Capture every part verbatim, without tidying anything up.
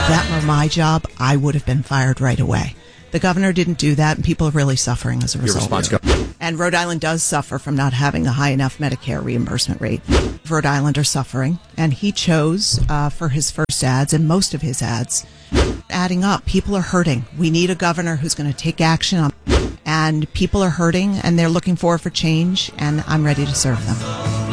that were my job, I would have been fired right away. The governor didn't do that, and people are really suffering as a result. Your response, go. And Rhode Island does suffer from not having a high enough Medicare reimbursement rate. Rhode Island are suffering, and he chose uh, for his first ads and most of his ads, adding up. People are hurting. We need a governor who's going to take action on, and people are hurting, and they're looking forward for change, and I'm ready to serve them.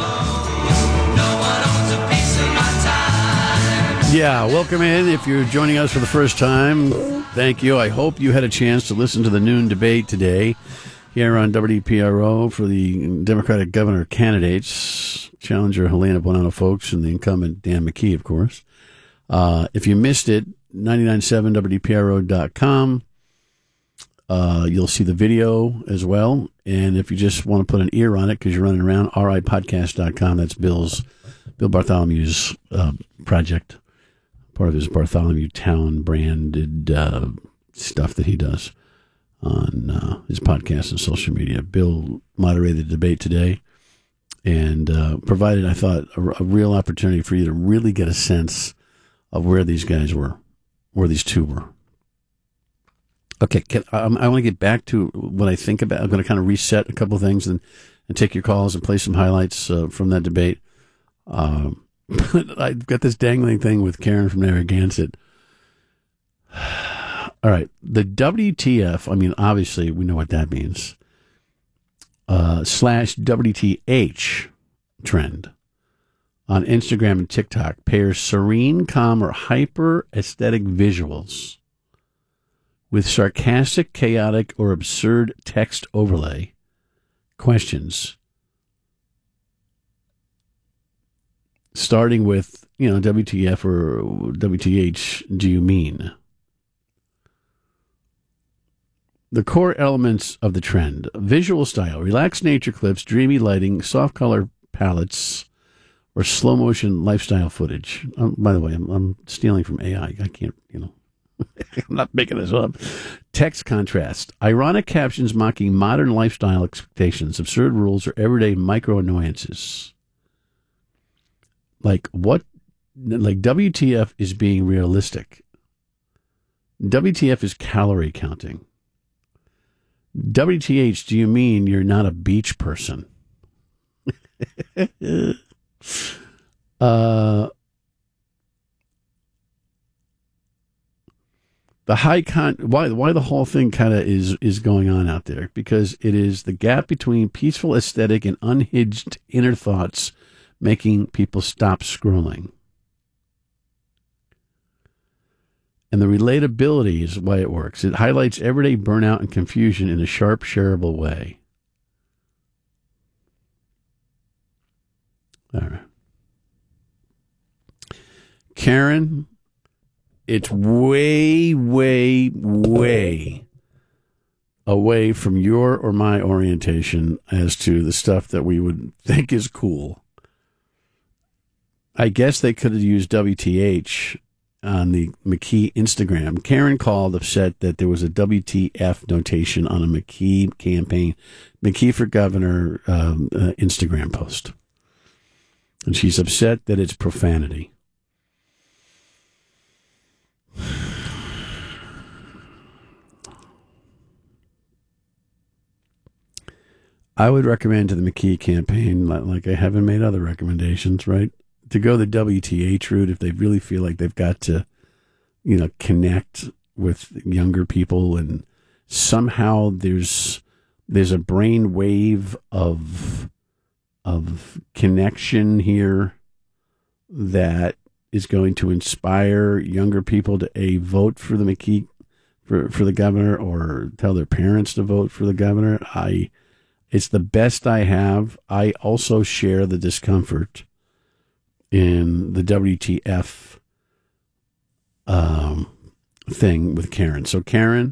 Yeah, welcome in. If you're joining us for the first time, thank you. I hope you had a chance to listen to the noon debate today here on W D P R O for the Democratic governor candidates, challenger Helena Buonanno Folks and the incumbent Dan McKee, of course. Uh, if you missed it, nine nine seven W D P R O dot com. Uh, you'll see the video as well. And if you just want to put an ear on it because you're running around, R I podcast dot com. That's Bill's, Bill Bartholomew's uh, project. Part of his Bartholomew Town branded uh, stuff that he does on uh, his podcast and social media. Bill moderated the debate today and uh, provided, I thought, a, a real opportunity for you to really get a sense of where these guys were, where these two were. Okay, can, I, I want to get back to what I think about. I'm going to kind of reset a couple of things and, and take your calls and play some highlights uh, from that debate. Um, But I've got this dangling thing with Karen from Narragansett. All right. The W T F, I mean, obviously, we know what that means. Uh, slash W T H trend on Instagram and TikTok pairs serene, calm, or hyper aesthetic visuals with sarcastic, chaotic, or absurd text overlay. Questions. Starting with, you know, W T F or W T H do you mean? The core elements of the trend: visual style, relaxed nature clips, dreamy lighting, soft color palettes, or slow motion lifestyle footage. Um, by the way, I'm, I'm stealing from A I. I can't, you know, I'm not making this up. Text contrast, ironic captions mocking modern lifestyle expectations, absurd rules, or everyday micro annoyances. Like what, like W T F is being realistic. W T F is calorie counting. W T H, do you mean you're not a beach person? uh, the high con, why, why the whole thing kind of is, is going on out there? Because it is the gap between peaceful aesthetic and unhinged inner thoughts making people stop scrolling. And the relatability is why it works. It highlights everyday burnout and confusion in a sharp, shareable way. All right. Karen, it's way, way, way away from your or my orientation as to the stuff that we would think is cool. I guess they could have used W T H on the McKee Instagram. Karen called upset that there was a W T F notation on a McKee campaign, McKee for Governor um, uh, Instagram post. And she's upset that it's profanity. I would recommend to the McKee campaign, like I haven't made other recommendations, right, to go the W T H route if they really feel like they've got to, you know, connect with younger people, and somehow there's there's a brain wave of of connection here that is going to inspire younger people to a vote for the McKee for for the governor, or tell their parents to vote for the governor. I it's the best I have. I also share the discomfort in the W T F um, thing with Karen. So, Karen,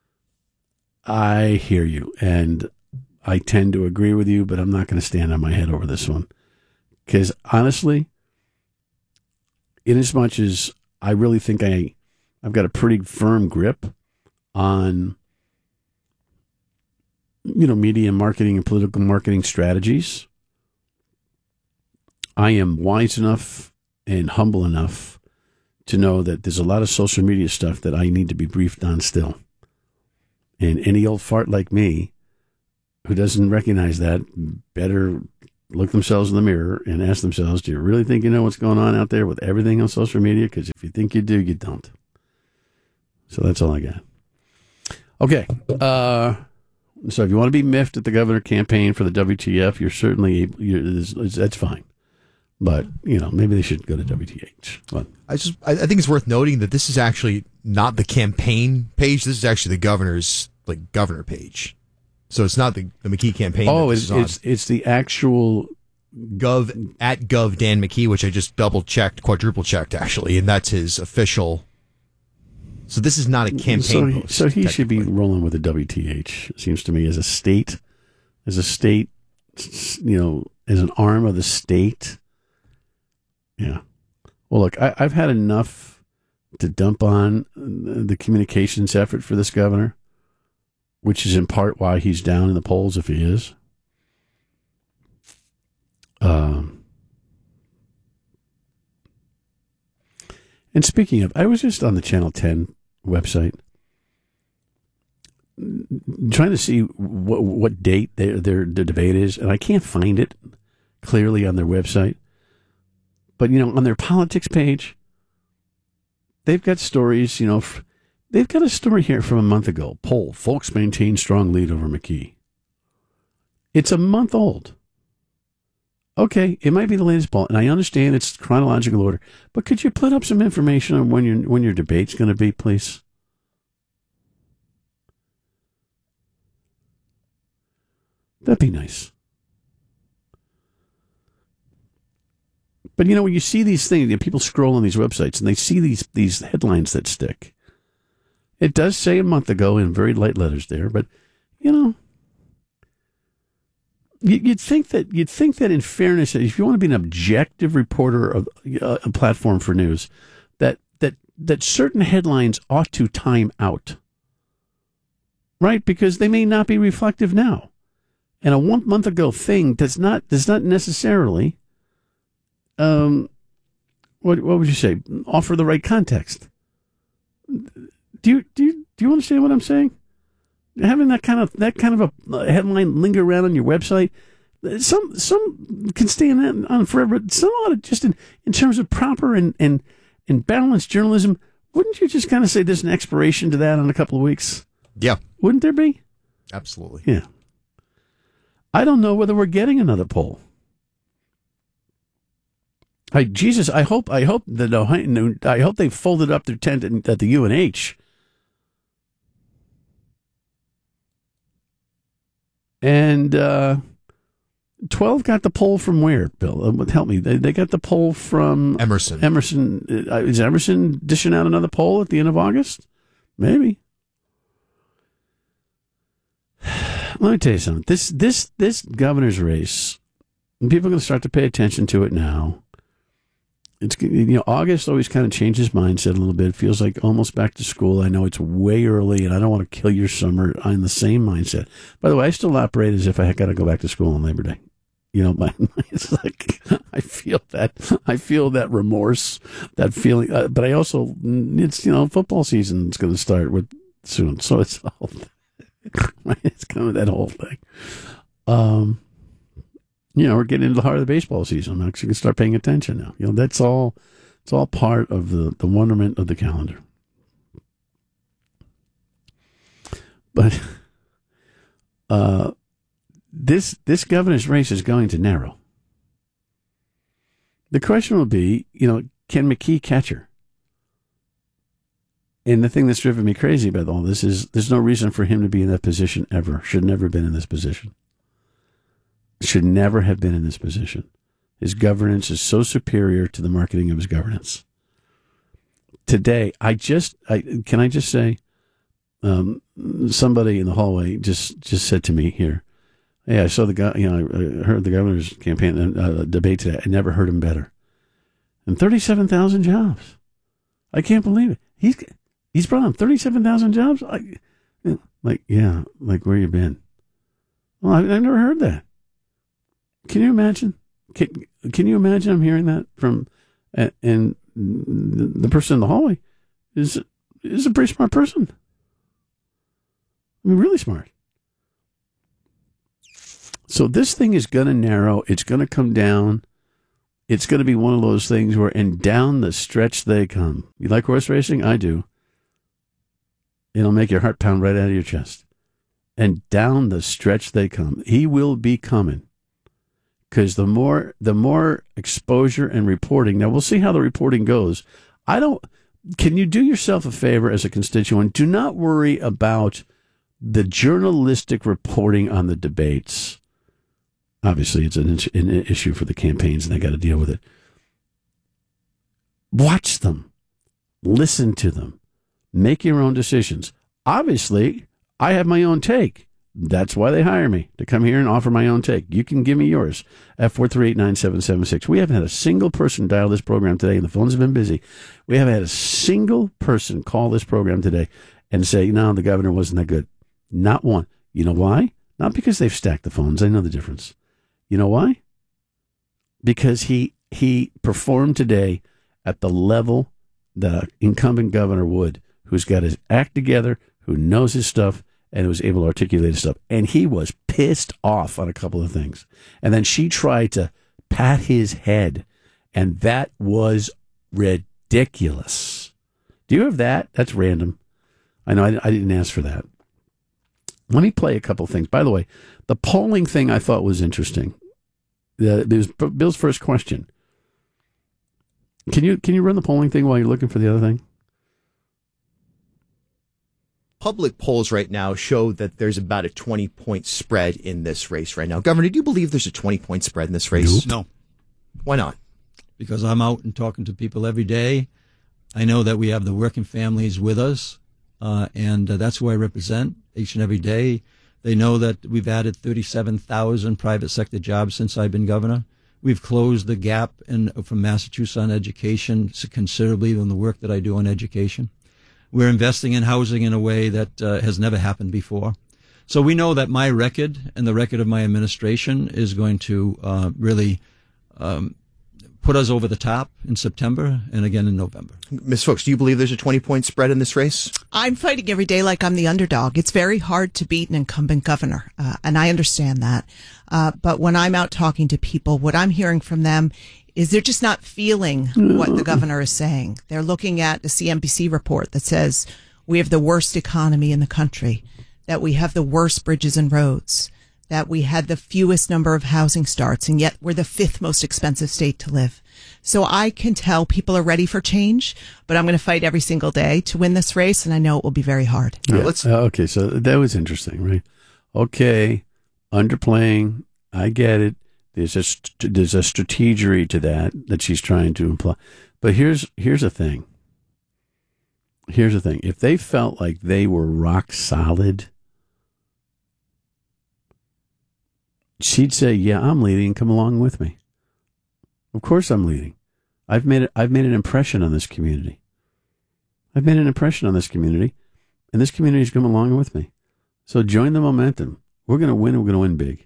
I hear you, and I tend to agree with you, but I'm not going to stand on my head over this one. Because, honestly, inasmuch as I really think I, I've got a pretty firm grip on, you know, media marketing and political marketing strategies, I am wise enough and humble enough to know that there's a lot of social media stuff that I need to be briefed on still. And any old fart like me who doesn't recognize that better look themselves in the mirror and ask themselves, do you really think you know what's going on out there with everything on social media? Because if you think you do, you don't. So that's all I got. Okay. Uh, so if you want to be miffed at the governor campaign for the W T F, you're certainly, you're, it's, it's, that's fine. But, you know, maybe they should go to W T H. But I just, I, I think it's worth noting that this is actually not the campaign page. This is actually the governor's, like, governor page. So it's not the, the McKee campaign. Oh, it's, it's it's the actual Gov at Gov Dan McKee, which I just double checked, quadruple checked actually, and that's his official. So this is not a campaign so he, post. So he should be rolling with the W T H. It seems to me as a state, as a state, you know, as an arm of the state. Yeah. Well, look, I, I've had enough to dump on the communications effort for this governor, which is in part why he's down in the polls if he is. Um, and speaking of, I was just on the Channel ten website trying to see what, what date their, their their debate is, and I can't find it clearly on their website. But, you know, on their politics page, they've got stories, you know, f- they've got a story here from a month ago. Poll, folks maintain strong lead over McKee. It's a month old. Okay, it might be the latest poll, and I understand it's chronological order, but could you put up some information on when your when your debate's going to be, please? That'd be nice. But, you know, when you see these things, you know, people scroll on these websites, and they see these these headlines that stick. It does say a month ago in very light letters there, but, you know, you'd think that you'd think that in fairness, if you want to be an objective reporter of uh, a platform for news, that that that certain headlines ought to time out, right? Because they may not be reflective now, and a one month ago thing does not does not necessarily, um, what what would you say, offer the right context. Do you do you do you understand what I'm saying? Having that kind of that kind of a headline linger around on your website, some some can stay on, on forever. Some ought to just in, in terms of proper and, and, and balanced journalism, wouldn't you just kind of say there's an expiration to that in a couple of weeks? Yeah. Wouldn't there be? Absolutely. Yeah. I don't know whether we're getting another poll. I Jesus, I hope I hope that I hope they folded up their tent at the U N H. And uh, twelve got the poll from where, Bill? Uh, help me. They, they got the poll from Emerson. Emerson. Uh, is Emerson dishing out another poll at the end of August? Maybe. Let me tell you something. This this this governor's race, people are going to start to pay attention to it now. It's, you know, August always kind of changes mindset a little bit. It feels like almost back to school. I know it's way early, and I don't want to kill your summer. I'm in the same mindset. By the way, I still operate as if I got to go back to school on Labor Day. You know, my, it's like I feel that I feel that remorse, that feeling. Uh, but I also, it's you know, football season's going to start with soon, so it's all it's kind of that whole thing. Um. You know, we're getting into the heart of the baseball season. I'm actually going to start paying attention now. You know, that's all. It's all part of the, the wonderment of the calendar. But uh, this this governor's race is going to narrow. The question will be, you know, can McKee catch her? And the thing that's driven me crazy about all this is there's no reason for him to be in that position ever. Should never have been in this position. Should never have been in this position. His governance is so superior to the marketing of his governance. Today, I just, I can I just say, um, somebody in the hallway just, just said to me here, hey, I saw the guy, you know, I heard the governor's campaign uh, debate today. I never heard him better. And thirty-seven thousand jobs. I can't believe it. He's, he's brought on thirty-seven thousand jobs? I, like, yeah, like where you been? Well, I, I've never heard that. Can you imagine? Can, can you imagine I'm hearing that from, and, and the person in the hallway is is a pretty smart person. I mean, really smart. So this thing is going to narrow. It's going to come down. It's going to be one of those things where, and down the stretch they come. You like horse racing? I do. It'll make your heart pound right out of your chest. And down the stretch they come. He will be coming. Because the more the more exposure and reporting. Now, we'll see how the reporting goes. I don't. Can you do yourself a favor as a constituent? Do not worry about the journalistic reporting on the debates. Obviously, it's an, an issue for the campaigns, and they got to deal with it. Watch them. Listen to them. Make your own decisions. Obviously, I have my own take. That's why they hire me, to come here and offer my own take. You can give me yours at four three eight, nine seven seven six. We haven't had a single person dial this program today, and the phones have been busy. We haven't had a single person call this program today and say, no, the governor wasn't that good. Not one. You know why? Not because they've stacked the phones. I know the difference. You know why? Because he he performed today at the level that an incumbent governor would, who's got his act together, who knows his stuff, and who was able to articulate his stuff. And he was pissed off on a couple of things. And then she tried to pat his head, and that was ridiculous. Do you have that? That's random. I know I, I didn't ask for that. Let me play a couple of things. By the way, the polling thing I thought was interesting. Uh, it was Bill's first question. Can you can you run the polling thing while you're looking for the other thing? Public polls right now show that there's about a twenty-point spread in this race right now. Governor, do you believe there's a twenty-point spread in this race? No. Why not? Because I'm out and talking to people every day. I know that we have the working families with us, uh, and uh, that's who I represent each and every day. They know that we've added thirty-seven thousand private sector jobs since I've been governor. We've closed the gap in, from Massachusetts on education considerably in the work that I do on education. We're investing in housing in a way that uh, has never happened before. So we know that my record and the record of my administration is going to uh, really um, put us over the top in September and again in November. Miz Fowlkes, do you believe there's a twenty-point spread in this race? I'm fighting every day like I'm the underdog. It's very hard to beat an incumbent governor, uh, and I understand that. Uh, but when I'm out talking to people, what I'm hearing from them is they're just not feeling what the governor is saying. They're looking at a C N B C report that says we have the worst economy in the country, that we have the worst bridges and roads, that we had the fewest number of housing starts, and yet we're the fifth most expensive state to live. So I can tell people are ready for change, but I'm going to fight every single day to win this race, and I know it will be very hard. Yeah. Let's, uh, okay, so that was interesting, right? Okay, underplaying, I get it. There's a there's a strategery to that that she's trying to imply. But here's here's the thing. Here's the thing. If they felt like they were rock solid, she'd say, "Yeah, I'm leading. Come along with me." Of course, I'm leading. I've made it. I've made an impression on this community. I've made an impression on this community, and this community's come along with me. So join the momentum. We're going to win. We're going to win big.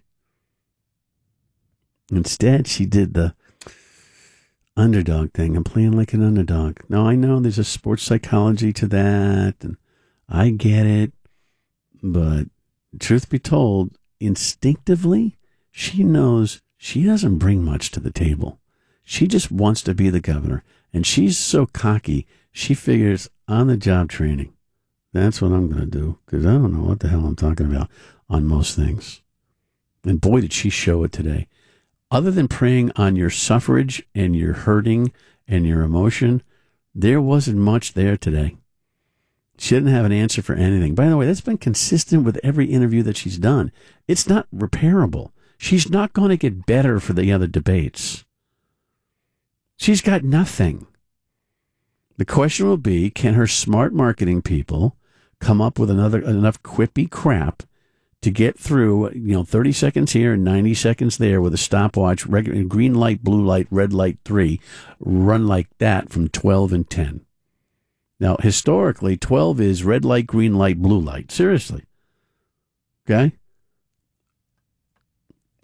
Instead, she did the underdog thing. I'm playing like an underdog. Now, I know there's a sports psychology to that, and I get it. But truth be told, instinctively, she knows she doesn't bring much to the table. She just wants to be the governor. And she's so cocky, she figures on-the-job training. That's what I'm going to do, because I don't know what the hell I'm talking about on most things. And boy, did she show it today. Other than preying on your suffrage and your hurting and your emotion, there wasn't much there today. She didn't have an answer for anything. By the way, that's been consistent with every interview that she's done. It's not repairable. She's not going to get better for the other debates. She's got nothing. The question will be, can her smart marketing people come up with another enough quippy crap to get through, you know, thirty seconds here and ninety seconds there with a stopwatch, regular, green light, blue light, red light, three, run like that from twelve and ten. Now, historically, twelve is red light, green light, blue light. Seriously. Okay?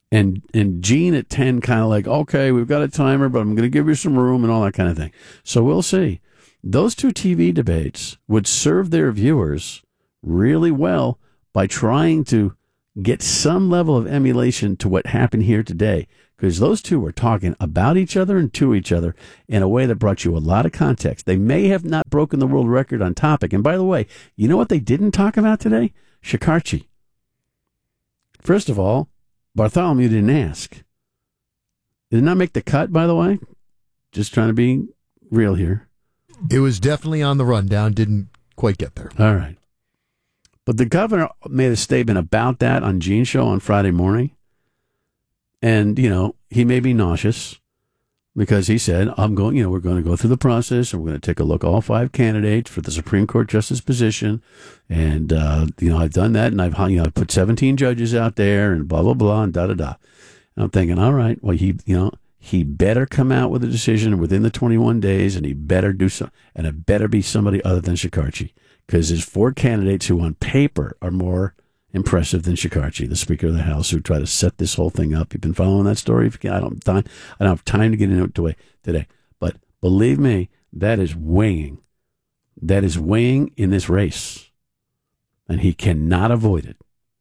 And and Gene at ten kind of like, okay, we've got a timer, but I'm going to give you some room and all that kind of thing. So we'll see. Those two T V debates would serve their viewers really well by trying to get some level of emulation to what happened here today, because those two were talking about each other and to each other in a way that brought you a lot of context. They may have not broken the world record on topic. And by the way, you know what they didn't talk about today? Shekarchi. First of all, Bartholomew didn't ask. Did not make the cut, by the way. Just trying to be real here. It was definitely on the rundown. Didn't quite get there. All right. But the governor made a statement about that on Gene's show on Friday morning. And, you know, he may be nauseous because he said, I'm going, you know, we're going to go through the process and we're going to take a look at all five candidates for the Supreme Court justice position. And, uh, you know, I've done that and I've, you know, I've put seventeen judges out there and blah, blah, blah, and da, da, da. And I'm thinking, all right, well, he, you know, he better come out with a decision within the twenty-one days and he better do so, and it better be somebody other than Shekarchi. Because there's four candidates who on paper are more impressive than Shekarchi, the Speaker of the House, who tried to set this whole thing up. You've been following that story? I don't have time, I don't have time to get into it today. But believe me, that is weighing. That is weighing in this race. And he cannot avoid it.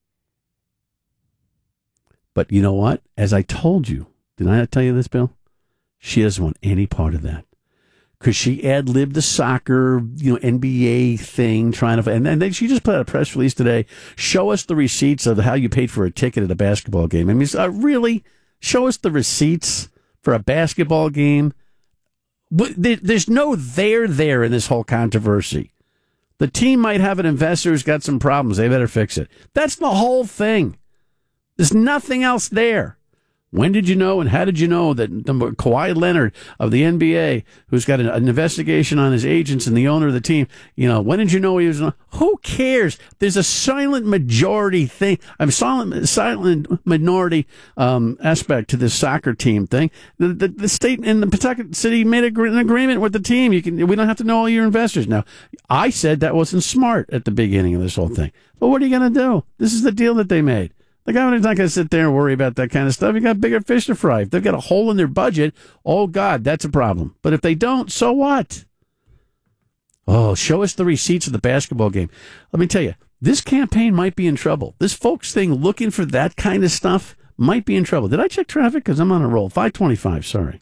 But you know what? As I told you, did I not tell you this, Bill? She doesn't want any part of that. Because she ad-libbed the soccer, you know, N B A thing, trying to, and, and then she just put out a press release today. Show us the receipts of how you paid for a ticket at a basketball game. I mean, uh, really? Show us the receipts for a basketball game? There, there's no there there in this whole controversy. The team might have an investor who's got some problems. They better fix it. That's the whole thing. There's nothing else there. When did you know and how did you know that Kawhi Leonard of the N B A, who's got an, an investigation on his agents and the owner of the team, you know, when did you know he was? Who cares? There's a silent majority thing. I'm silent, silent minority um, aspect to this soccer team thing. The, the, the state and the Pawtucket City made a, an agreement with the team. You can. We don't have to know all your investors. Now, I said that wasn't smart at the beginning of this whole thing. But what are you going to do? This is the deal that they made. The governor's not going to sit there and worry about that kind of stuff. You got bigger fish to fry. If they've got a hole in their budget, oh, God, that's a problem. But if they don't, so what? Oh, show us the receipts of the basketball game. Let me tell you, this campaign might be in trouble. This folks thing looking for that kind of stuff might be in trouble. Did I check traffic? Because I'm on a roll. five twenty-five, sorry.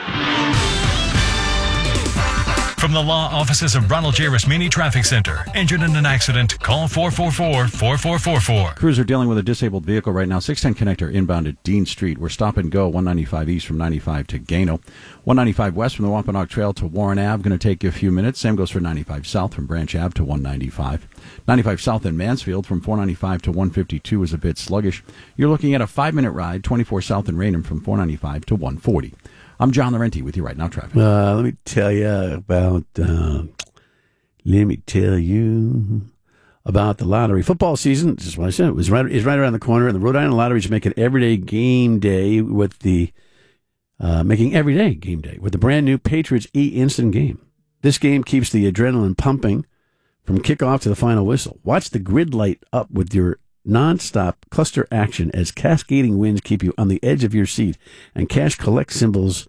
From the law offices of Ronald J. Rasmini Traffic Center. Injured in an accident? Call four four four, four four four four. Crews are dealing with a disabled vehicle right now. six ten connector inbound at Dean Street. We're stop and go. one ninety-five east from ninety-five to Gano. one ninety-five west from the Wampanoag Trail to Warren Avenue. Going to take you a few minutes. Same goes for ninety-five south from Branch Avenue to one ninety-five. ninety-five south in Mansfield from four ninety-five to one fifty-two is a bit sluggish. You're looking at a five-minute ride. twenty-four south in Raynham from four ninety-five to one forty. I'm John Laurenti with you right now, traffic. Uh, let me tell you about, uh, let me tell you about the lottery. Football season, this is what I said, it was right, is right around the corner, and the Rhode Island Lottery is making everyday game day with the, uh, making everyday game day with the brand new Patriots E-Instant game. This game keeps the adrenaline pumping from kickoff to the final whistle. Watch the grid light up with your non-stop cluster action as cascading winds keep you on the edge of your seat, and cash collect symbols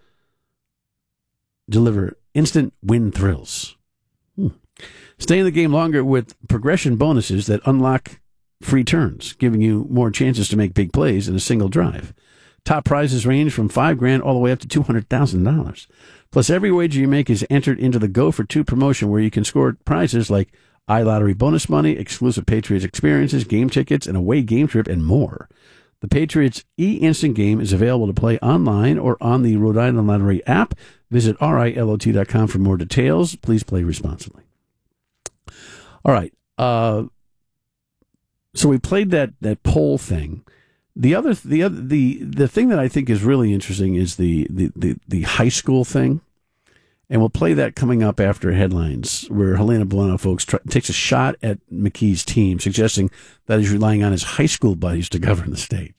deliver instant win thrills. Hmm. Stay in the game longer with progression bonuses that unlock free turns, giving you more chances to make big plays in a single drive. Top prizes range from five grand all the way up to two hundred thousand dollars. Plus, every wager you make is entered into the Go for Two promotion, where you can score prizes like iLottery bonus money, exclusive Patriots experiences, game tickets, an away game trip, and more. The Patriots E-Instant game is available to play online or on the Rhode Island Lottery app. Visit R I L O T dot com for more details. Please play responsibly. All right. Uh, so we played that, that poll thing. The other, the other, the the thing that I think is really interesting is the the, the, the high school thing. And we'll play that coming up after headlines, where Helena Buono, folks, try, takes a shot at McKee's team, suggesting that he's relying on his high school buddies to govern the state.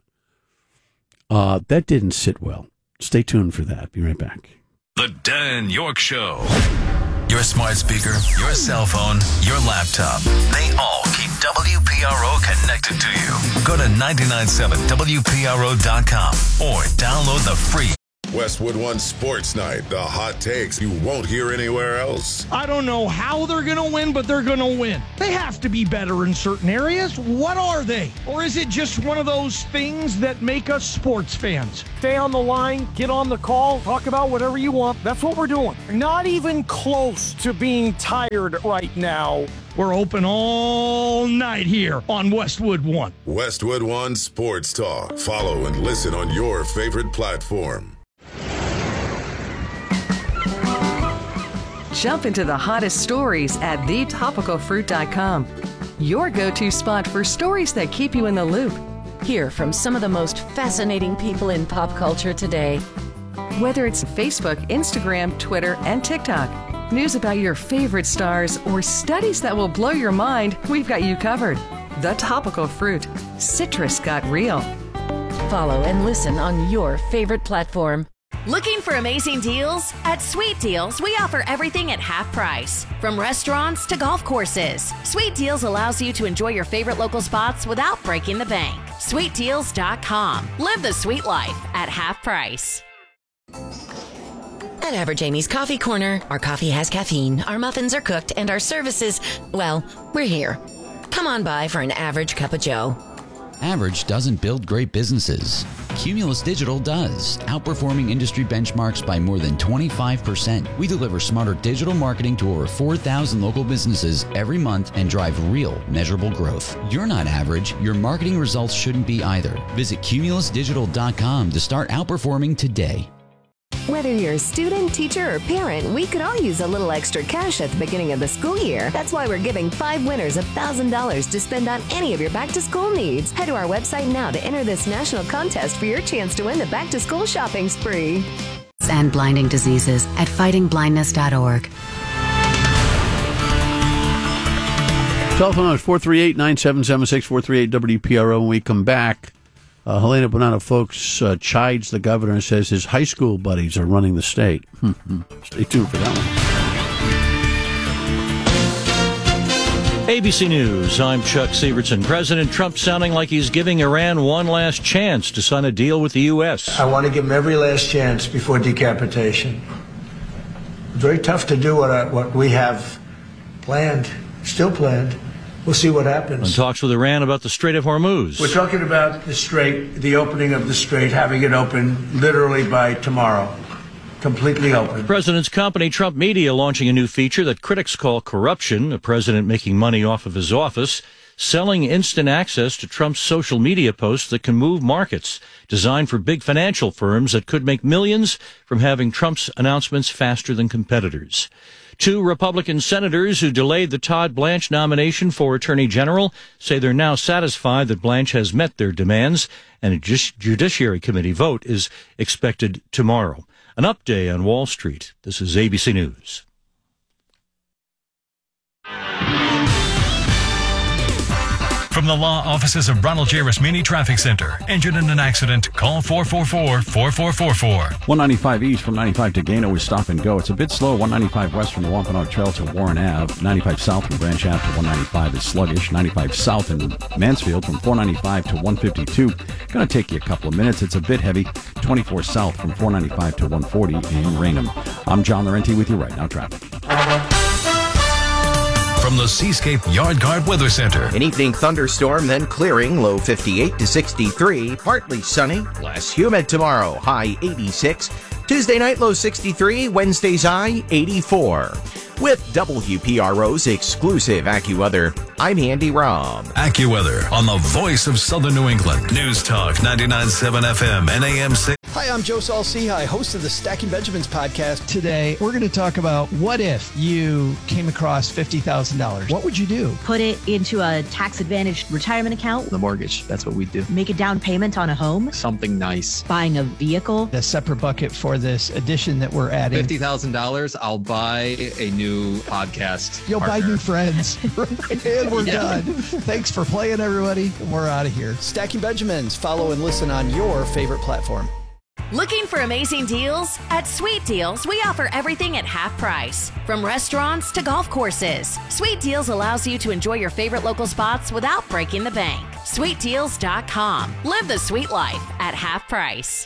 Uh, that didn't sit well. Stay tuned for that. Be right back. The Dan York Show. your smart speaker, your cell phone, your laptop. They all keep W P R O connected to you. Go to nine nine seven W P R O dot com or download the free Westwood One Sports Night, the hot takes you won't hear anywhere else. I don't know how they're going to win, but they're going to win. They have to be better in certain areas. What are they? Or is it just one of those things that make us sports fans? Stay on the line, get on the call, talk about whatever you want. That's what we're doing. Not even close to being tired right now. We're open all night here on Westwood One. Westwood One Sports Talk. Follow and listen on your favorite platform. Jump into the hottest stories at the topical fruit dot com. Your go-to spot for stories that keep you in the loop. Hear from some of the most fascinating people in pop culture today. Whether it's Facebook, Instagram, Twitter, and TikTok, news about your favorite stars, or studies that will blow your mind, we've got you covered. The Topical Fruit. Citrus got real. Follow and listen on your favorite platform. Looking for amazing deals? At Sweet Deals, we offer everything at half price. From restaurants to golf courses, Sweet Deals allows you to enjoy your favorite local spots without breaking the bank. sweet deals dot com. Live the sweet life at half price. At Average Amy's Coffee Corner, our coffee has caffeine, our muffins are cooked, and our services, well, we're here. Come on by for an average cup of joe. Average doesn't build great businesses. Cumulus Digital does, outperforming industry benchmarks by more than twenty-five percent. We deliver smarter digital marketing to over four thousand local businesses every month and drive real, measurable growth. You're not average. Your marketing results shouldn't be either. Visit cumulus digital dot com to start outperforming today. Whether you're a student, teacher, or parent, we could all use a little extra cash at the beginning of the school year. That's why we're giving five winners one thousand dollars to spend on any of your back-to-school needs. Head to our website now to enter this national contest for your chance to win the back-to-school shopping spree. And blinding diseases at fighting blindness dot org. Telephone number is four three eight, nine seven seven six, four three eight W P R O. When we come back, Uh, Helena Bonanno Folks uh, chides the governor and says his high school buddies are running the state. Stay tuned for that one. A B C News, I'm Chuck Severson. President Trump sounding like he's giving Iran one last chance to sign a deal with the U S. I want to give him every last chance before decapitation. Very tough to do what, I, what we have planned, still planned. We'll see what happens. And talks with Iran about the Strait of Hormuz. We're talking about the Strait, the opening of the Strait, having it open literally by tomorrow. Completely open. The president's company, Trump Media, launching a new feature that critics call corruption. A president making money off of his office, selling instant access to Trump's social media posts that can move markets, designed for big financial firms that could make millions from having Trump's announcements faster than competitors. Two Republican senators who delayed the Todd Blanche nomination for Attorney General say they're now satisfied that Blanche has met their demands, and a Judiciary Committee vote is expected tomorrow. An update on Wall Street. This is A B C News. From the law offices of Ronald J. Rasmini Traffic Center. Injured in an accident? Call four four four, four four four four. one ninety-five east from ninety-five to Gano is stop and go. It's a bit slow. one ninety-five west from the Wampanoag Trail to Warren Avenue. ninety-five south from Branch Ave to one ninety-five is sluggish. ninety-five south in Mansfield from four ninety-five to one fifty-two. Going to take you a couple of minutes. It's a bit heavy. twenty-four south from four ninety-five to one forty in Raynham. I'm John Laurenti with you right now. Traffic. From the Seascape Yard Guard Weather Center. An evening thunderstorm, then clearing, low fifty-eight to sixty-three. Partly sunny, less humid tomorrow, high eighty-six. Tuesday night, low sixty-three. Wednesday's high eighty-four. With W P R O's exclusive AccuWeather, I'm Andy Robb. AccuWeather on the voice of Southern New England. News Talk ninety-nine point seven F M and A M six. Hi, I'm Joe Saul-Sehy, host of the Stacking Benjamins podcast. Today, we're going to talk about what if you came across fifty thousand dollars. What would you do? Put it into a tax-advantaged retirement account. The mortgage, that's what we do. Make a down payment on a home. Something nice. Buying a vehicle. A separate bucket for this addition that we're adding. fifty thousand dollars, I'll buy a new podcast You'll partner. buy new friends. And we're yeah. done. Thanks for playing, everybody. We're out of here. Stacking Benjamins. Follow and listen on your favorite platform. Looking for amazing deals? At Sweet Deals, we offer everything at half price. From restaurants to golf courses, Sweet Deals allows you to enjoy your favorite local spots without breaking the bank. sweet deals dot com. Live the sweet life at half price.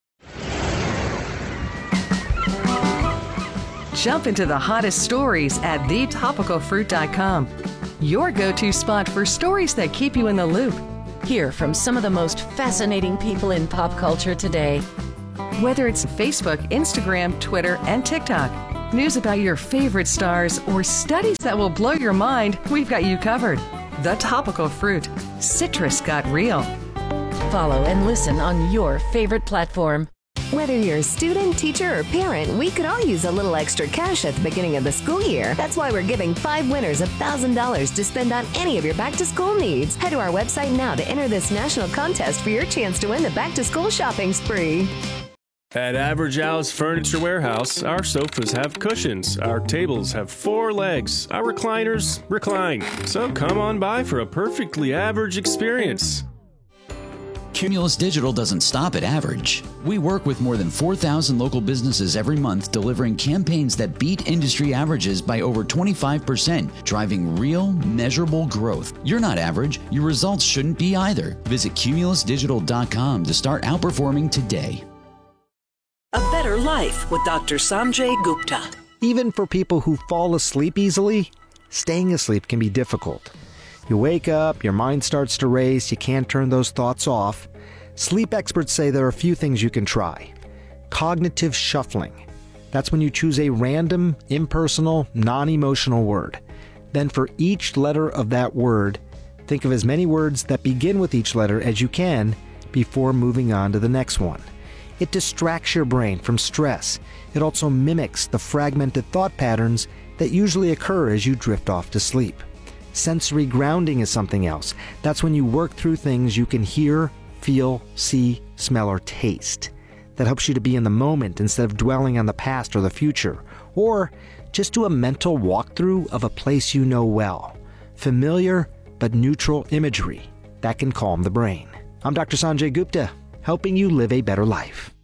Jump into the hottest stories at the topical fruit dot com. Your go-to spot for stories that keep you in the loop. Hear from some of the most fascinating people in pop culture today. Whether it's Facebook, Instagram, Twitter, and TikTok, news about your favorite stars, or studies that will blow your mind, we've got you covered. The Topical Fruit. Citrus got real. Follow and listen on your favorite platform. Whether you're a student, teacher, or parent, we could all use a little extra cash at the beginning of the school year. That's why we're giving five winners one thousand dollars to spend on any of your back-to-school needs. Head to our website now to enter this national contest for your chance to win the back-to-school shopping spree. At Average Al's Furniture Warehouse, our sofas have cushions, our tables have four legs, our recliners recline. So come on by for a perfectly average experience. Cumulus Digital doesn't stop at average. We work with more than four thousand local businesses every month, delivering campaigns that beat industry averages by over twenty-five percent, driving real, measurable growth. You're not average. Your results shouldn't be either. Visit cumulus digital dot com to start outperforming today. A Better Life with Doctor Sanjay Gupta. Even for people who fall asleep easily, staying asleep can be difficult. You wake up, your mind starts to race, you can't turn those thoughts off. Sleep experts say there are a few things you can try. Cognitive shuffling. That's when you choose a random, impersonal, non-emotional word. Then for each letter of that word, think of as many words that begin with each letter as you can before moving on to the next one. It distracts your brain from stress. It also mimics the fragmented thought patterns that usually occur as you drift off to sleep. Sensory grounding is something else. That's when you work through things you can hear, feel, see, smell, or taste. That helps you to be in the moment instead of dwelling on the past or the future. Or just do a mental walkthrough of a place you know well. Familiar but neutral imagery. That can calm the brain. I'm Doctor Sanjay Gupta, helping you live a better life.